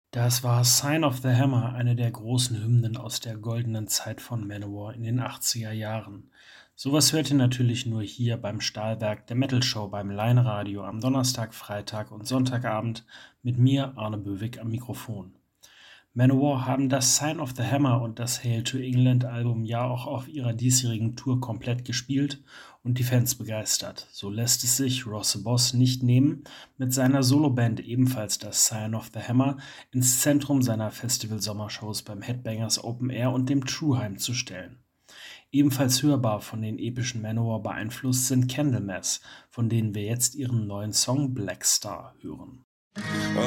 Das war „Sign of the Hammer", eine der großen Hymnen aus der goldenen Zeit von Manowar in den 80er Jahren. Sowas hört ihr natürlich nur hier beim Stahlwerk der Metal Show beim Line-Radio am Donnerstag, Freitag und Sonntagabend mit mir, Arne Böwig, am Mikrofon. Manowar haben das „Sign of the Hammer" und das „Hail to England" Album ja auch auf ihrer diesjährigen Tour komplett gespielt und die Fans begeistert. So lässt es sich Ross the Boss nicht nehmen, mit seiner Soloband ebenfalls das „Sign of the Hammer" ins Zentrum seiner Festival-Sommershows beim Headbangers Open Air und dem True zu stellen. Ebenfalls hörbar von den epischen Manowar beeinflusst sind Candlemass, von denen wir jetzt ihren neuen Song „Black Star" hören.